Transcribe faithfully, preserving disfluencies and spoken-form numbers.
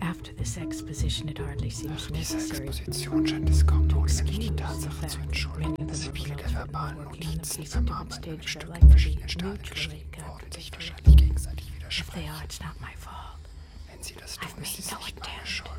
Nach dieser Exposition scheint es kaum notwendig, die Tatsache zu entschuldigen, dass viele der verbalen Notizen im arbeitenden Stück in verschiedenen Stadien geschrieben worden, sich wahrscheinlich gegenseitig widersprechen. Wenn sie das tun, ist dies nicht meine Schuld.